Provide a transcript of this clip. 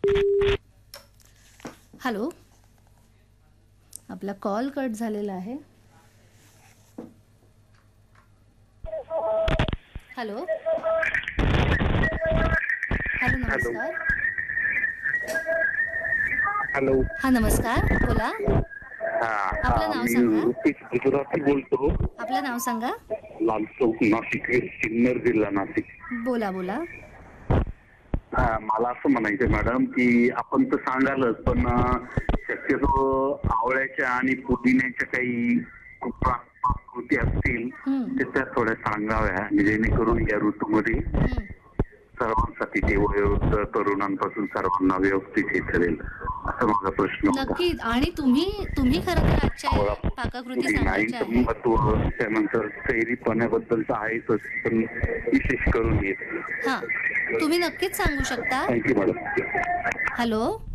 Hello, आपला call cut झालेला आहे. हॅलो हॅलो, नमस्कार. हॅलो. हा, नमस्कार, बोला. आपलं नाव मी सांगा. ऋतिक गुजराती बोलतो. आपलं नाव सांगा. लाल चौक, नाशिक, सिन्नर जिल्हा, नाशिक. बोला बोला. मला असं म्हणायचं मॅडम की आपण तर सांगालच, पण शक्यतो आवळ्याच्या आणि पुदिन्याच्या काही कृती असतील हम्म, ते त्या थोड्या सांगाव्या, जेणेकरून या ऋतूमध्ये हम्म. सर्वांसाठी ते वयोवृद्ध तरुणांपासून सर्वांना व्यवस्थित हे ठरेल, असा माझा प्रश्न होता. नक्की. आणि तुम्ही तुम्ही खरं तर आजच्या आवळा पाककृती पुदिना, सांगायच्या आईचं आहे. महत्व, त्यानंतर शहरीपणाबद्दल तर आहेच, पण विशेष करून येत. हां, तुम्ही नक्कीच सांगू शकता. Thank you madam. हॅलो.